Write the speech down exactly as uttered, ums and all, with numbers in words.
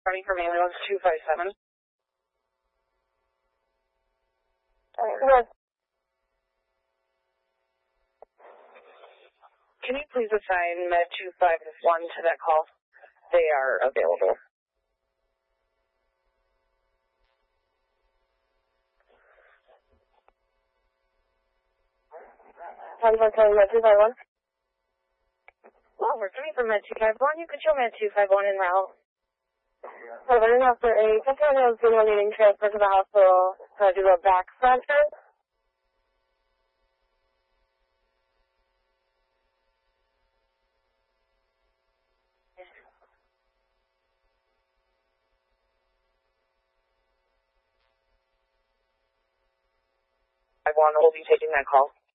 running from ambulance two five seven. Alright, yes. Can you please assign Med two five one to that call? They are available. Time for calling Med two five one. Well, we're coming from Med two five one. You can show Med two five one en route. We're running after a customer who has been needing transfer to the hospital to do a back fracture. I one will be taking that call.